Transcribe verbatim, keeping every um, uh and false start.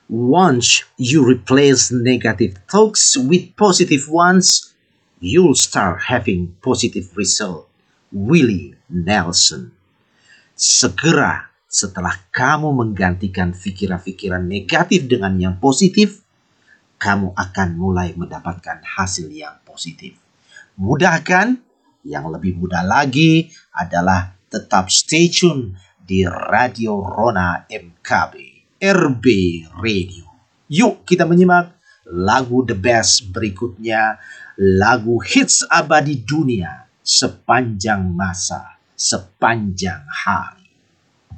Once you replace negative thoughts with positive ones, you'll start having positive result. Willie Nelson. Segera setelah kamu menggantikan pikiran-pikiran negatif dengan yang positif, kamu akan mulai mendapatkan hasil yang positif. Mudah kan? Yang lebih mudah lagi adalah tetap stay tune di Radio Rona M K B, R B Radio. Yuk kita menyimak lagu the best berikutnya, lagu hits abadi dunia sepanjang masa, sepanjang hari.